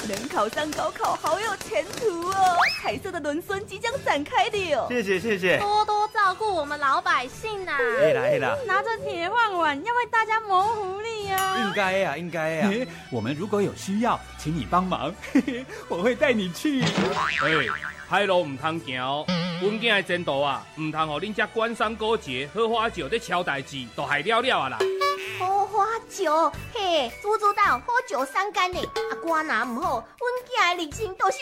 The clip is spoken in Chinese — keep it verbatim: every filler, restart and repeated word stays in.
能考上高考，好有前途哦！彩色的轮孙即将展开了。 谢谢谢谢， 多多照顾我们老百姓呐、啊。 嘿啦嘿啦， 拿着铁饭碗要为大家谋福利啊！ 应该呀、啊、应该呀、啊。 我们如果有需要，请你帮忙，嘿嘿，我会带你去。 哎，海路唔通行哦。阮囝的前途啊，唔通互恁遮官商勾结、好花酒在敲代志，都害了了啊啦！ 好花酒，嘿，煮煮到好酒伤肝呢。啊，肝若唔好，阮囝的日程都是